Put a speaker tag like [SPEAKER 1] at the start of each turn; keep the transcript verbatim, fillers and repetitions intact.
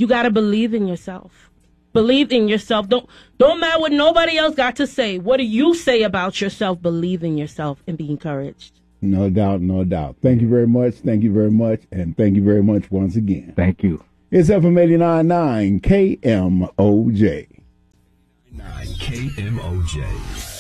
[SPEAKER 1] You got to believe in yourself. Believe in yourself. Don't don't matter what nobody else got to say. What do you say about yourself? Believe in yourself and be encouraged.
[SPEAKER 2] No doubt, no doubt. Thank you very much. Thank you very much. And thank you very much once again.
[SPEAKER 3] Thank you.
[SPEAKER 2] It's F M eighty-nine point nine K M O J.
[SPEAKER 4] nine K M O J.